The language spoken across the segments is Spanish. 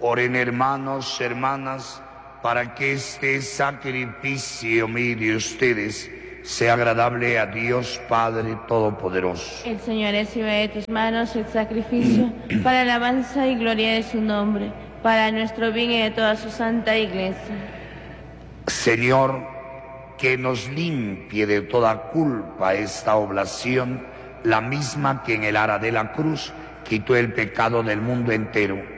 Oren, hermanos, hermanas, para que este sacrificio mío de ustedes sea agradable a Dios Padre Todopoderoso. El Señor recibe de tus manos el sacrificio para alabanza y gloria de su nombre, para nuestro bien y de toda su santa Iglesia. Señor, que nos limpie de toda culpa esta oblación, la misma que en el ara de la cruz quitó el pecado del mundo entero.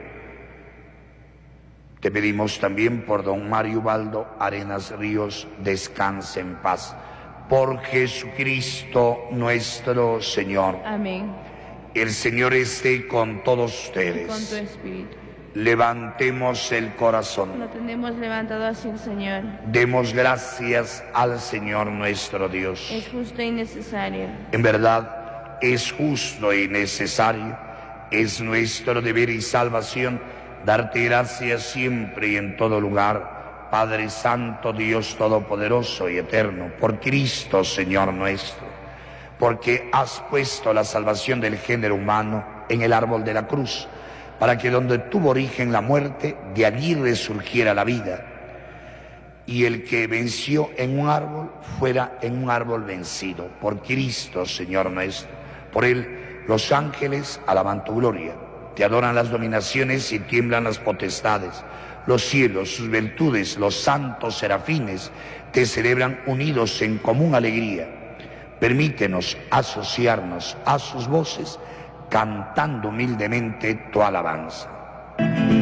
Te pedimos también por don Mario Ubaldo Arenas Ríos, descanse en paz. Por Jesucristo nuestro Señor. Amén. El Señor esté con todos ustedes. Con tu espíritu. Levantemos el corazón. Lo tenemos levantado hacia el Señor. Demos gracias al Señor nuestro Dios. Es justo y necesario. En verdad, es justo y necesario. Es nuestro deber y salvación darte gracias siempre y en todo lugar, Padre Santo, Dios Todopoderoso y Eterno, por Cristo, Señor nuestro, porque has puesto la salvación del género humano en el árbol de la cruz, para que donde tuvo origen la muerte, de allí resurgiera la vida, y el que venció en un árbol fuera en un árbol vencido, por Cristo, Señor nuestro. Por él los ángeles alaban tu gloria. Te adoran las dominaciones y tiemblan las potestades. Los cielos, sus virtudes, los santos serafines, te celebran unidos en común alegría. Permítenos asociarnos a sus voces, cantando humildemente tu alabanza.